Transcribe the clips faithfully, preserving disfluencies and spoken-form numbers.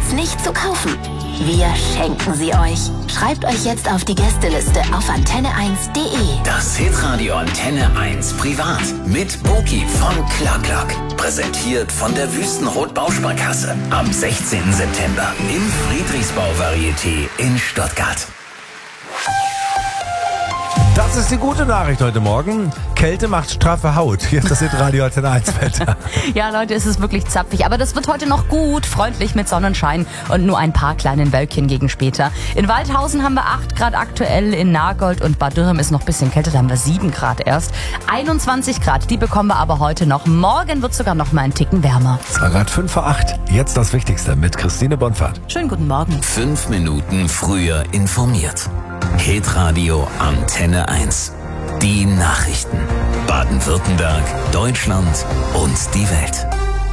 Tickets nicht zu kaufen? Wir schenken sie euch. Schreibt euch jetzt auf die Gästeliste auf antenne eins punkt de. Das Hitradio Antenne eins Privat mit Boki von Clark. Präsentiert von der Wüstenrot Bausparkasse. Am sechzehnten September im Friedrichsbau Varieté in Stuttgart. Das ist die gute Nachricht heute Morgen. Kälte macht straffe Haut. Hier ist das Hitradio Antenne eins Wetter. Ja, Leute, es ist wirklich zapfig. Aber das wird heute noch gut, freundlich mit Sonnenschein und nur ein paar kleinen Wölkchen gegen später. In Waldhausen haben wir acht Grad aktuell, in Nagold und Bad Dürrem ist noch ein bisschen kälter, da haben wir sieben Grad erst. einundzwanzig Grad, die bekommen wir aber heute noch. Morgen wird sogar noch mal einen Ticken wärmer. Es war gerade fünf vor acht. Jetzt das Wichtigste mit Christine Bonfahrt. Schönen guten Morgen. Fünf Minuten früher informiert. Hitradio Antenne eins. Die Nachrichten. Baden-Württemberg, Deutschland und die Welt.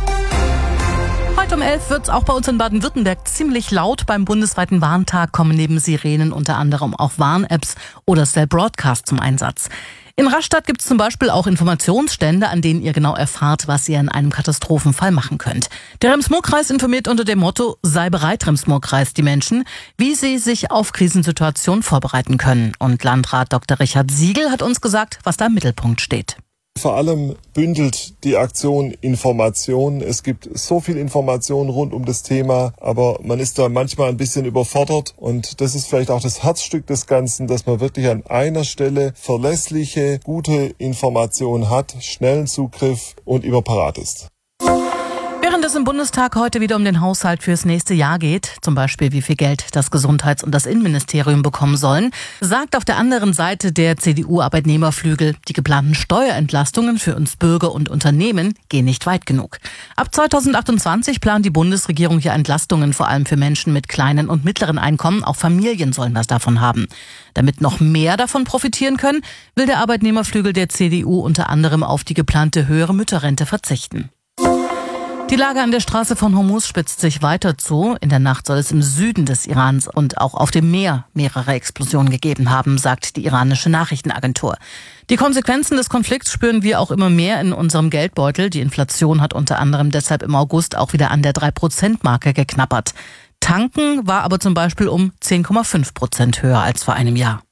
Heute um elf wird es auch bei uns in Baden-Württemberg ziemlich laut. Beim bundesweiten Warntag kommen neben Sirenen unter anderem auch Warn-Apps oder Cell Broadcast zum Einsatz. In Rastatt gibt es zum Beispiel auch Informationsstände, an denen ihr genau erfahrt, was ihr in einem Katastrophenfall machen könnt. Der Rems-Murr-Kreis informiert unter dem Motto "Sei bereit, Rems-Murr-Kreis" die Menschen, wie sie sich auf Krisensituationen vorbereiten können. Und Landrat Doktor Richard Siegel hat uns gesagt, was da im Mittelpunkt steht. Vor allem bündelt die Aktion Information. Es gibt so viel Information rund um das Thema, aber man ist da manchmal ein bisschen überfordert. Und das ist vielleicht auch das Herzstück des Ganzen, dass man wirklich an einer Stelle verlässliche, gute Information hat, schnellen Zugriff und immer parat ist. Während es im Bundestag heute wieder um den Haushalt fürs nächste Jahr geht, zum Beispiel wie viel Geld das Gesundheits- und das Innenministerium bekommen sollen, sagt auf der anderen Seite der C D U-Arbeitnehmerflügel, die geplanten Steuerentlastungen für uns Bürger und Unternehmen gehen nicht weit genug. Ab zweitausendachtundzwanzig plant die Bundesregierung hier Entlastungen, vor allem für Menschen mit kleinen und mittleren Einkommen. Auch Familien sollen was davon haben. Damit noch mehr davon profitieren können, will der Arbeitnehmerflügel der C D U unter anderem auf die geplante höhere Mütterrente verzichten. Die Lage an der Straße von Hormuz spitzt sich weiter zu. In der Nacht soll es im Süden des Irans und auch auf dem Meer mehrere Explosionen gegeben haben, sagt die iranische Nachrichtenagentur. Die Konsequenzen des Konflikts spüren wir auch immer mehr in unserem Geldbeutel. Die Inflation hat unter anderem deshalb im August auch wieder an der drei Prozent Marke geknabbert. Tanken war aber zum Beispiel um zehn Komma fünf Prozent höher als vor einem Jahr.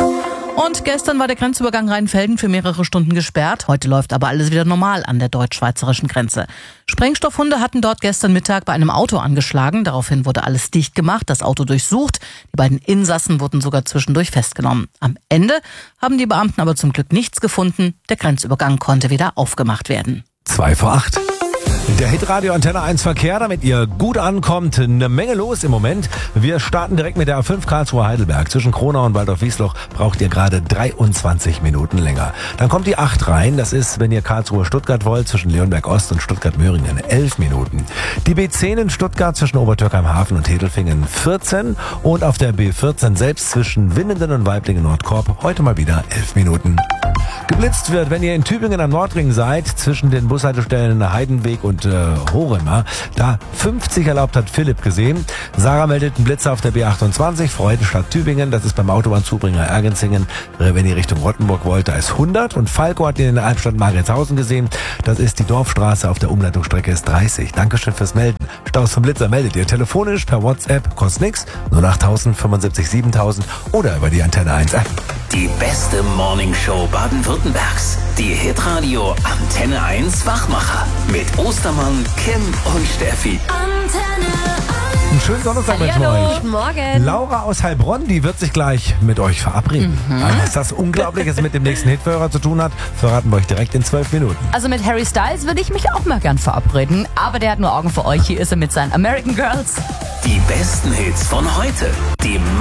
Und gestern war der Grenzübergang Rheinfelden für mehrere Stunden gesperrt. Heute läuft aber alles wieder normal an der deutsch-schweizerischen Grenze. Sprengstoffhunde hatten dort gestern Mittag bei einem Auto angeschlagen. Daraufhin wurde alles dicht gemacht, das Auto durchsucht. Die beiden Insassen wurden sogar zwischendurch festgenommen. Am Ende haben die Beamten aber zum Glück nichts gefunden. Der Grenzübergang konnte wieder aufgemacht werden. Zwei vor acht. Der Hitradio Antenne eins Verkehr, damit ihr gut ankommt. Eine Menge los im Moment. Wir starten direkt mit der A fünf Karlsruhe Heidelberg. Zwischen Kronau und Waldorf-Wiesloch braucht ihr gerade dreiundzwanzig Minuten länger. Dann kommt die acht rein. Das ist, wenn ihr Karlsruhe-Stuttgart wollt, zwischen Leonberg-Ost und Stuttgart-Möhringen. elf Minuten. Die B zehn in Stuttgart zwischen Obertürkheim-Hafen und Hedelfingen vierzehn. Und auf der B vierzehn selbst zwischen Winnenden und Weiblingen-Nordkorb heute mal wieder elf Minuten. Geblitzt wird, wenn ihr in Tübingen am Nordring seid, zwischen den Bushaltestellen Heidenweg und äh, Horemer, da fünfzig erlaubt, hat Philipp gesehen. Sarah meldet einen Blitzer auf der B achtundzwanzig, Freudenstadt Tübingen, das ist beim Autobahnzubringer Ergenzingen, wenn ihr Richtung Rottenburg wollt, da ist hundert. Und Falco hat ihn in der Albstadt Margretshausen gesehen, das ist die Dorfstraße, auf der Umleitungsstrecke ist dreißig. Dankeschön fürs Melden. Staus vom Blitzer meldet ihr telefonisch per WhatsApp, kostet nix, null achttausend fünfundsiebzig siebentausend oder über die Antenne eins App. Die beste Morningshow Baden-Württembergs. Die Hitradio Antenne eins Wachmacher. Mit Ostermann, Kim und Steffi. Antenne Einen schönen Donnerstag wünschen wir euch. Guten Morgen. Laura aus Heilbronn, die wird sich gleich mit euch verabreden. Mhm. Was das Unglaubliches mit dem nächsten Hitführer zu tun hat, verraten wir euch direkt in zwölf Minuten. Also mit Harry Styles würde ich mich auch mal gern verabreden. Aber der hat nur Augen für euch. Hier ist er mit seinen American Girls. Die besten Hits von heute. Die